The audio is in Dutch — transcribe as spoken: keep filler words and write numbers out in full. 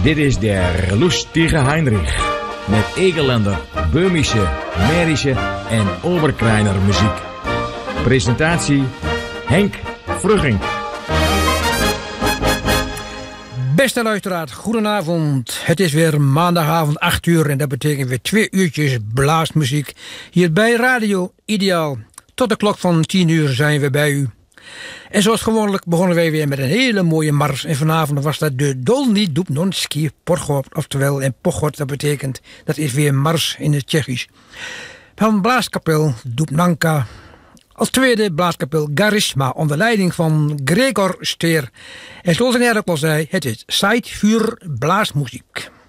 Dit is de lustige Heinrich. Met Egerländer, Böhmische, Mährische en Oberkreiner muziek. Presentatie Henk Vrugink. Beste luisteraars, goedenavond. Het is weer maandagavond acht uur en dat betekent weer twee uurtjes blaasmuziek hier bij Radio Ideaal. Tot de klok van tien uur zijn we bij u. En zoals gewoonlijk begonnen wij weer met een hele mooie mars. En vanavond was dat de Dolní Dubnovský Pochod, oftewel en Pochod, dat betekent, dat is weer mars in het Tsjechisch. Van blaaskapel Dubnanka. Als tweede blaaskapel Garisma onder leiding van Gregor Steer. En zoals ik net ook al zei, het is Zeit für blaasmuziek.